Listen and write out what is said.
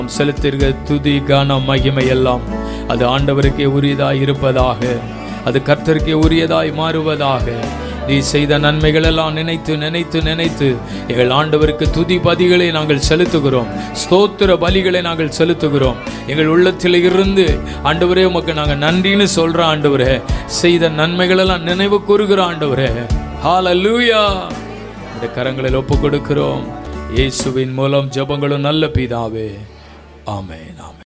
செலுத்திருக்க துதி கனம் மகிமை எல்லாம் அது ஆண்டவருக்கே உரியதாய் இருப்பதாக, அது கர்த்தருக்கே உரியதாய் மாறுவதாக. நீ செய்த நன்மைகள் எல்லாம் நினைத்து நினைத்து நினைத்து எங்கள் ஆண்டவருக்கு துதி பதிகளை நாங்கள் செலுத்துகிறோம், ஸ்தோத்திர பலிகளை நாங்கள் செலுத்துகிறோம். எங்கள் உள்ளத்தில் இருந்து ஆண்டவரே உமக்கு நாங்கள் நன்றின்னு சொல்ற ஆண்டவரே, செய்த நன்மைகள் எல்லாம் நினைவு கூறுகிற ஆண்டவரே. ஹல்லேலூயா. இந்த கரங்களில் ஒப்பு கொடுக்கிறோம். இயேசுவின் மூலம் ஜெபங்களும் நல்ல பிதாவே. ஆமென். ஆமென்.